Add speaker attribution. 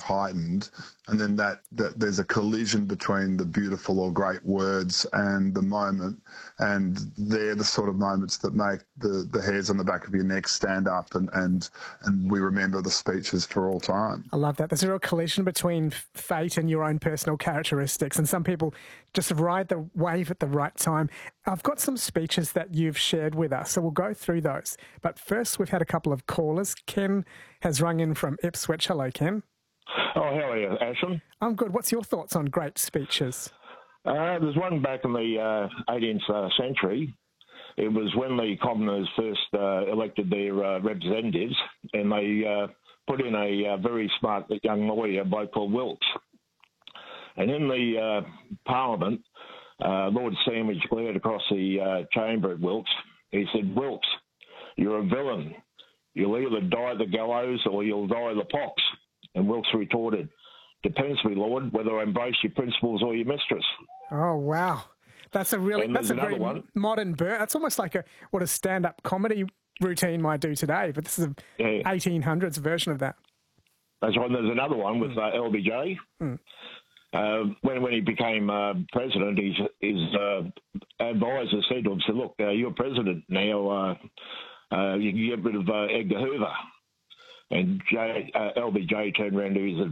Speaker 1: heightened, and then that there's a collision between the beautiful or great words and the moment, and they're the sort of moments that make the hairs on the back of your neck stand up, and we remember the speeches for all time.
Speaker 2: I love that. There's a real collision between fate and your own personal characteristics, and some people just ride the wave at the right time. I've got some speeches that you've shared with us, so we'll go through those. But first, we've had a couple of callers. Ken has rung in from Ipswich. Hello, Ken.
Speaker 3: Oh, how are you, Ashton?
Speaker 2: I'm good. What's your thoughts on great speeches?
Speaker 3: There's one back in the 18th century. It was when the commoners first elected their representatives, and they put in a very smart young lawyer, a bloke called Wilkes. And in the Parliament, Lord Sandwich glared across the chamber at Wilkes. He said, "Wilkes, you're a villain. You'll either die the gallows or you'll die the pox." And Wilkes retorted, "Depends, me lord, whether I embrace your principles or your mistress."
Speaker 2: Oh, wow. That's a very modern burn. That's almost like what a stand-up comedy routine might do today, but this is a 1800s version of that.
Speaker 3: That's right. There's another one with LBJ. When he became president, his advisor said to him, "Look, you're president now. You can get rid of Edgar Hoover." And LBJ turned around to his